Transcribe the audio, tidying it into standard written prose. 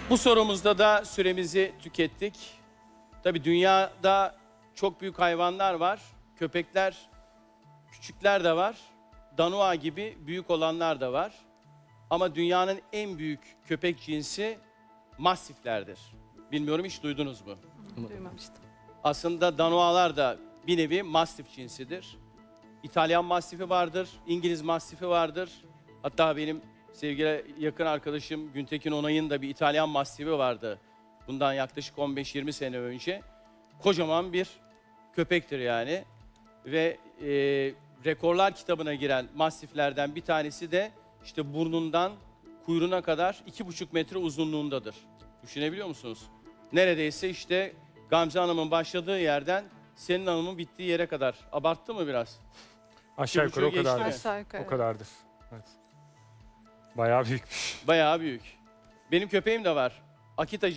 Bu sorumuzda da süremizi tükettik. Tabii dünyada çok büyük hayvanlar var. Köpekler, küçükler de var. Danua gibi büyük olanlar da var. Ama dünyanın en büyük köpek cinsi mastiflerdir. Bilmiyorum, hiç duydunuz mu? Duymamıştım. Aslında Danualar da bir nevi mastif cinsidir. İtalyan mastifi vardır, İngiliz mastifi vardır. Hatta benim sevgili yakın arkadaşım Güntekin Onay'ın da bir İtalyan mastifi vardı. Bundan yaklaşık 15-20 sene önce. Kocaman bir köpektir yani. Ve rekorlar kitabına giren mastiflerden bir tanesi de işte burnundan kuyruğuna kadar 2,5 metre uzunluğundadır. Düşünebiliyor musunuz? Neredeyse işte Gamze Hanım'ın başladığı yerden Selin Hanım'ın bittiği yere kadar. Abarttı mı biraz? Aşağı yukarı o geçti mi? kadardır. Aşağı yukarı. O kadardır. Evet. Bayağı büyükmüş. Bayağı büyük. Benim köpeğim de var. Akita